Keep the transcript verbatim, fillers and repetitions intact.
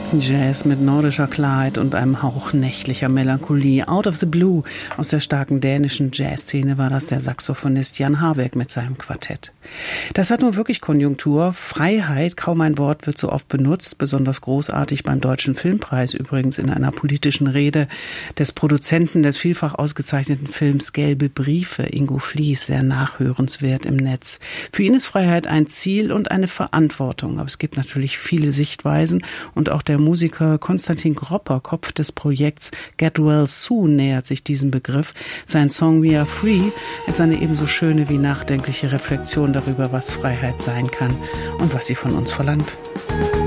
Jazz mit nordischer Klarheit und einem Hauch nächtlicher Melancholie. Out of the Blue aus der starken dänischen Jazzszene war das der Saxophonist Jan Harbeck mit seinem Quartett. Das hat nun wirklich Konjunktur. Freiheit, kaum ein Wort wird so oft benutzt, besonders großartig beim Deutschen Filmpreis, übrigens in einer politischen Rede des Produzenten des vielfach ausgezeichneten Films Gelbe Briefe, Ingo Fliess, sehr nachhörenswert im Netz. Für ihn ist Freiheit ein Ziel und eine Verantwortung, aber es gibt natürlich viele Sichtweisen und auch der Musiker Konstantin Gropper, Kopf des Projekts Get Well Soon, nähert sich diesem Begriff. Sein Song We Are Free ist eine ebenso schöne wie nachdenkliche Reflexion darüber, was Freiheit sein kann und was sie von uns verlangt.